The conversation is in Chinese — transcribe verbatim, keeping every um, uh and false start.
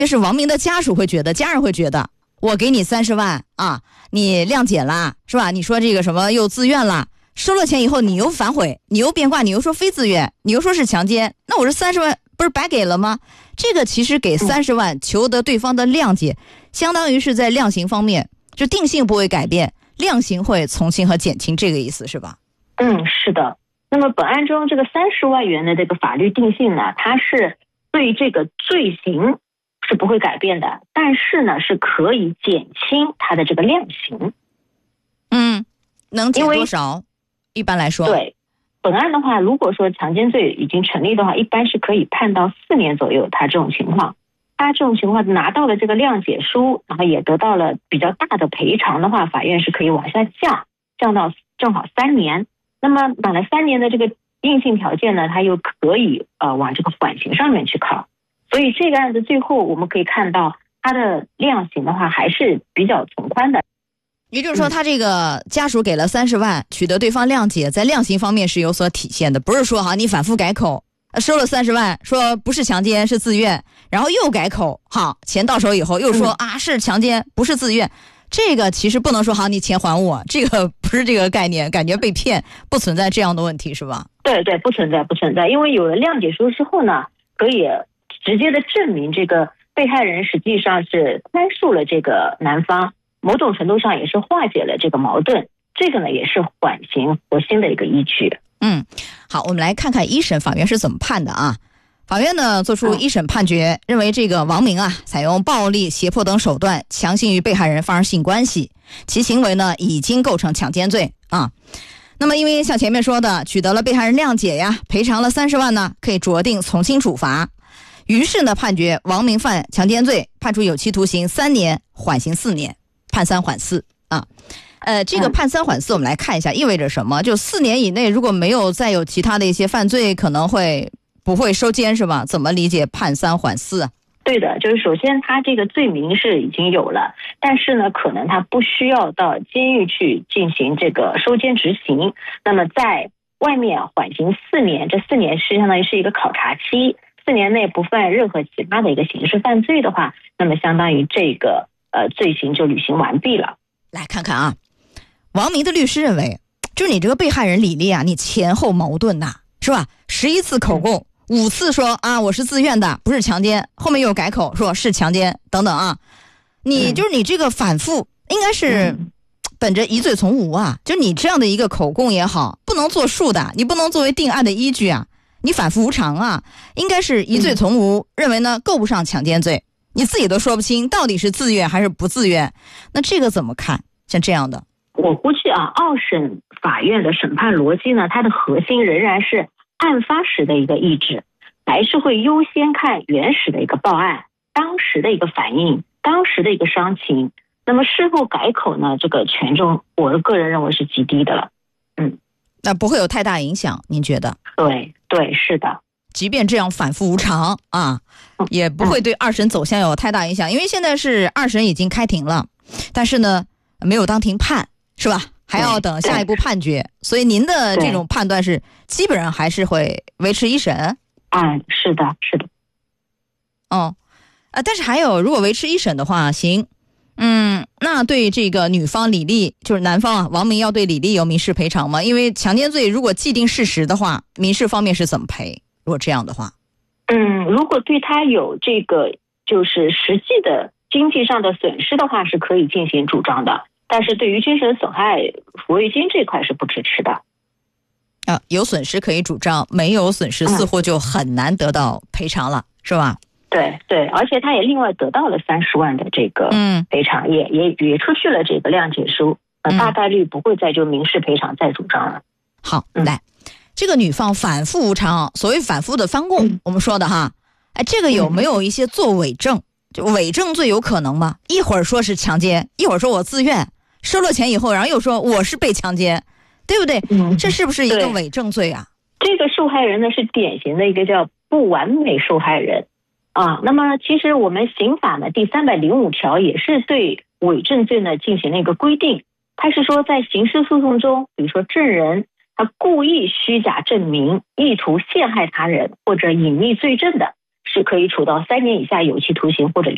就是王明的家属会觉得，家人会觉得，我给你三十万啊，你谅解了是吧？你说这个什么又自愿了，收了钱以后你又反悔，你又变卦，你又说非自愿，你又说是强奸，那我这三十万不是白给了吗？这个其实给三十万求得对方的谅解，相当于是在量刑方面就定性不会改变，量刑会从轻和减轻，这个意思是吧？ 嗯，是的。那么本案中这个三十万元的这个法律定性呢，它是对这个罪行是不会改变的，但是呢是可以减轻它的这个量刑。 嗯，能减多少？一般来说， 对本案的话，如果说强奸罪已经成立的话，一般是可以判到四年左右。他这种情况，他这种情况拿到了这个谅解书，然后也得到了比较大的赔偿的话，法院是可以往下降，降到正好三年。那么满了三年的这个硬性条件呢，他又可以呃往这个缓刑上面去靠。所以这个案子最后我们可以看到，他的量刑的话还是比较从宽的。 也就是说，他这个家属给了三十万，取得对方谅解，在量刑方面是有所体现的，不是说哈你反复改口，收了三十万，说不是强奸是自愿，然后又改口，好钱到手以后又说、嗯、啊是强奸不是自愿，这个其实不能说好你钱还我，这个不是这个概念，感觉被骗，不存在这样的问题是吧？ 对对，不存在不存在，因为有了谅解书之后呢，可以直接的证明这个被害人实际上是宽恕了这个男方。某种程度上也是化解了这个矛盾，这个呢也是缓刑核心的一个依据。 嗯，好，我们来看看一审法院是怎么判的啊。法院呢作出一审判决，认为这个王明啊采用暴力、胁迫等手段强行与被害人发生性关系，其行为呢已经构成强奸罪啊。那么因为像前面说的，取得了被害人谅解呀，赔偿了三十万呢，可以酌定从轻处罚。于是呢判决王明犯强奸罪，判处有期徒刑三年，缓刑四年。判三缓四啊，呃，这个判三缓四，我们来看一下意味着什么？就四年以内如果没有再有其他的一些犯罪，可能会不会收监是吧？怎么理解判三缓四啊？ 对的，就是首先他这个罪名是已经有了，但是呢，可能他不需要到监狱去进行这个收监执行，那么在外面缓刑四年，这四年是相当于是一个考察期，四年内不犯任何其他的一个刑事犯罪的话，那么相当于这个。呃，罪行就履行完毕了。 来看看啊，王明的律师认为，就是你这个被害人李丽啊，你前后矛盾呐、啊，是吧？十一次口供，嗯、五次说啊我是自愿的，不是强奸，后面又改口说是强奸等等啊，你、嗯、就是你这个反复应该是本着疑罪从无啊，就你这样的一个口供也好，不能作数的，你不能作为定案的依据啊，你反复无常啊，应该是疑罪从无，嗯、认为呢够不上强奸罪。你自己都说不清到底是自愿还是不自愿，那这个怎么看？像这样的， 我估计啊，二审法院的审判逻辑呢，它的核心仍然是案发时的一个意志，还是会优先看原始的一个报案，当时的一个反应，当时的一个伤情。那么事后改口呢，这个权重，我个人认为是极低的了。嗯， 那不会有太大影响，您觉得？ 对对，是的。 即便这样反复无常啊，也不会对二审走向有太大影响，因为现在是二审已经开庭了，但是呢没有当庭判是吧？还要等下一步判决，所以您的这种判断是基本上还是会维持一审？ 啊，是的，是的。 哦，啊，但是还有，如果维持一审的话，行，嗯，那对这个女方李丽，就是男方啊，王明要对李丽有民事赔偿吗？因为强奸罪如果既定事实的话，民事方面是怎么赔？如果这样的话， 嗯，如果对他有这个就是实际的经济上的损失的话，是可以进行主张的。但是对于精神损害抚慰金这块是不支持的。 啊，有损失可以主张，没有损失似乎就很难得到赔偿了，嗯、是吧？ 对对，而且他也另外得到了三十万的这个赔偿，嗯、也也也出去了这个谅解书，呃，大概率不会再就民事赔偿再主张了。 好，嗯、来。这个女方反复无常，所谓反复的翻供，嗯、我们说的哈，哎，这个有没有一些作伪证？就伪证罪有可能吗？一会儿说是强奸，一会儿说我自愿，收了钱以后，然后又说我是被强奸，对不对？嗯、这是不是一个伪证罪啊？ 这个受害人呢是典型的一个叫不完美受害人啊。那么其实我们刑法呢第三百零五条也是对伪证罪呢进行了一个规定，它是说在刑事诉讼中，比如说证人。他故意虚假证明，意图陷害他人或者隐匿罪证的，是可以处到三年以下有期徒刑或者